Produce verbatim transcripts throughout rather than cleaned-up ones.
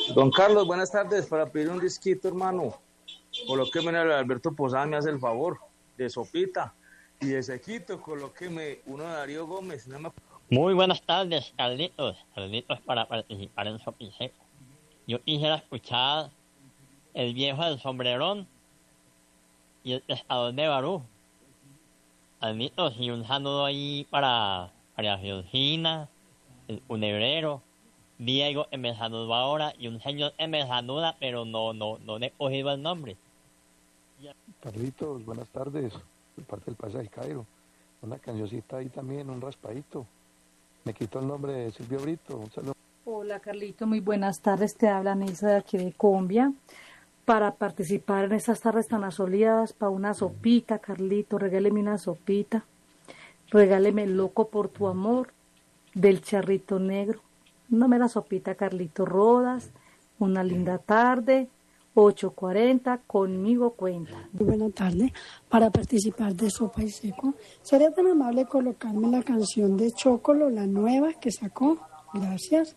Don Carlos, buenas tardes. Para pedir un disquito, hermano. Colóqueme el Alberto Posada, me hace el favor. De sopita. Y de sequito, colóqueme uno de Darío Gómez. No me... Muy buenas tardes, Carlitos. Carlitos para participar en Sopiseco. Yo quisiera escuchar El Viejo del Sombrerón y El Pescador de Barú. Carlitos, y un saludo ahí para María Georgina, el Cunebrero, Diego que me saludó ahora y un señor que me saluda, pero no, no, no le he cogido el nombre. Carlitos, buenas tardes. De parte del Paisa del Cairo. Una cancioncita ahí también, un raspadito. Me quitó el nombre de Silvio Brito. Un saludo. Hola Carlito, muy buenas tardes. Te habla Nisa de aquí de Colombia. Para participar en estas tardes tan asoleadas, para una sopita, Carlito, regáleme una sopita. Regáleme Loco por tu amor, del Charrito Negro. No me la sopita, Carlito Rodas. Una linda tarde. ocho cuarenta, conmigo cuenta. Muy buena tarde. Para participar de Sopa y Seco, ¿sería tan amable colocarme la canción de Chocolo, la nueva que sacó? Gracias.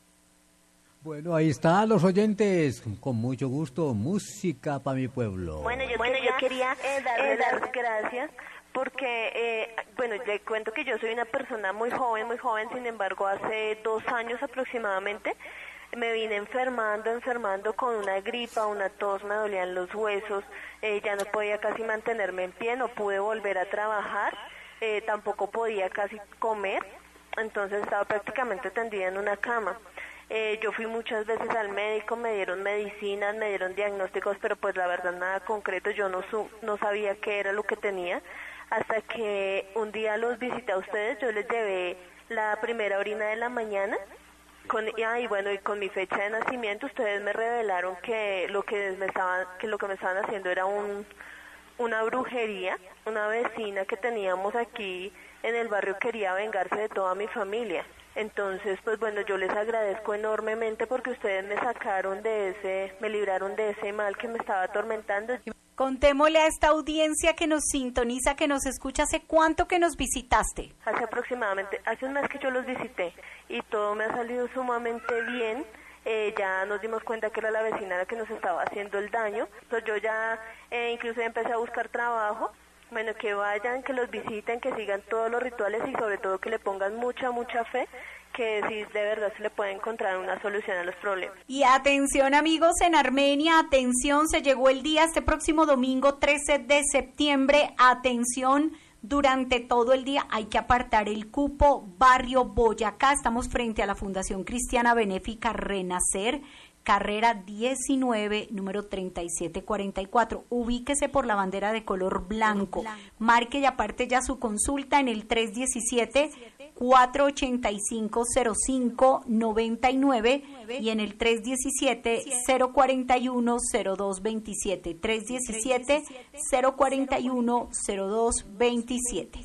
Bueno, ahí están los oyentes. Con mucho gusto, música para mi pueblo. Bueno, yo bueno, quería, yo quería eh, darle eh, las gracias porque, eh, bueno, le cuento que yo soy una persona muy joven, muy joven, sin embargo, hace dos años aproximadamente, me vine enfermando, enfermando con una gripa, una tos, me dolían los huesos, eh, ya no podía casi mantenerme en pie, no pude volver a trabajar, eh, tampoco podía casi comer, entonces estaba prácticamente tendida en una cama. Eh, yo fui muchas veces al médico, me dieron medicinas, me dieron diagnósticos, pero pues la verdad nada concreto, yo no, su, no sabía qué era lo que tenía, hasta que un día los visité a ustedes, yo les llevé la primera orina de la mañana, Con, ah, y bueno, y con mi fecha de nacimiento ustedes me revelaron que lo que me estaban, que lo que me estaban haciendo era un, una brujería. Una vecina que teníamos aquí en el barrio quería vengarse de toda mi familia. Entonces, pues bueno, yo les agradezco enormemente porque ustedes me sacaron de ese, me libraron de ese mal que me estaba atormentando. Contémosle a esta audiencia que nos sintoniza, que nos escucha, ¿hace cuánto que nos visitaste? Hace aproximadamente, hace un mes que yo los visité y todo me ha salido sumamente bien. Eh, ya nos dimos cuenta que era la vecina la que nos estaba haciendo el daño. Entonces yo ya eh, incluso empecé a buscar trabajo. Bueno, que vayan, que los visiten, que sigan todos los rituales y sobre todo que le pongan mucha, mucha fe, que sí, de verdad se le puede encontrar una solución a los problemas. Y atención amigos en Armenia, atención, se llegó el día este próximo domingo trece de septiembre, atención, durante todo el día hay que apartar el cupo, Barrio Boyacá, estamos frente a la Fundación Cristiana Benéfica Renacer, carrera diecinueve, número treinta y siete cuarenta y cuatro. Ubíquese por la bandera de color blanco. Marque y aparte ya su consulta en el tres uno siete, cuatro ocho cinco, cero cinco nueve nueve y en el tres uno siete, cero cuatro uno, cero dos dos siete. tres uno siete, cero cuatro uno, cero dos dos siete.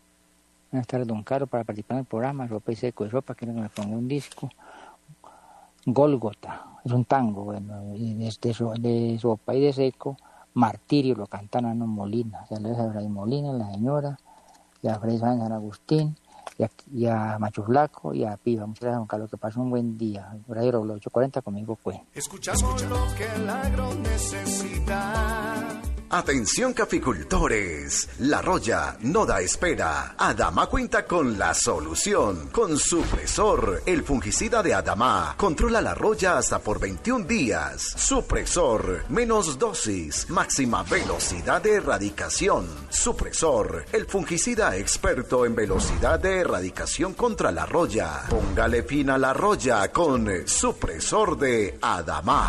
Buenas tardes, don Carlos, para participar en el programa Ropa y Seco de Ropa, quiero que me ponga un disco. Gólgota, es un tango, bueno, y desde su, de Sopa y de Seco, Martirio, lo cantan a Molina, se le a Fray Molina, la señora, y a Fray San Agustín, y a, y a Macho Flaco, y a Piva. Muchas gracias, don Carlos, que pase un buen día. Radio Roblo ocho cuarenta, conmigo pues. Escuchamos lo que el agro necesita. Atención caficultores, La Roya no da espera. Adama cuenta con la solución. Con Supresor, el fungicida de Adama. Controla la roya hasta por veintiún días. Supresor, menos dosis, máxima velocidad de erradicación. Supresor, el fungicida experto en velocidad de erradicación contra la roya. Póngale fin a la roya con Supresor de Adama.